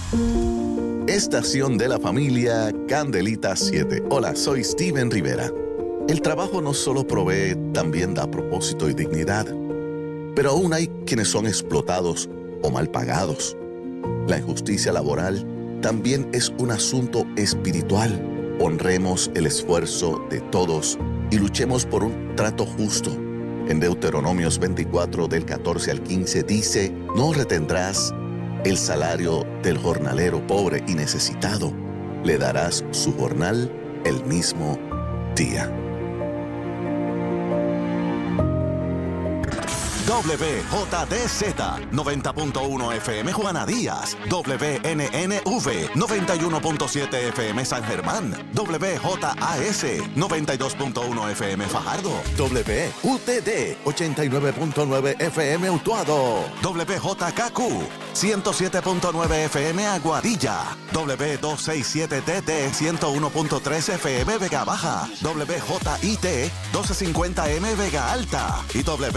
Estación de la familia Candelita 7. Hola, soy Steven Rivera. El trabajo no solo provee, también da propósito y dignidad. Pero aún hay quienes son explotados o mal pagados. La injusticia laboral también es un asunto espiritual. Honremos el esfuerzo de todos y luchemos por un trato justo. En Deuteronomios 24, del 14 al 15 dice: no retendrás el salario del jornalero pobre y necesitado. Le darás su jornal el mismo día. WJDZ 90.1 FM Juana Díaz, WNNV 91.7 FM San Germán, WJAS 92.1 FM Fajardo, WUTD 89.9 FM Utuado, WJKQ 107.9 FM Aguadilla, W267TT 101.3 FM Vega Baja, WJIT 1250M Vega Alta y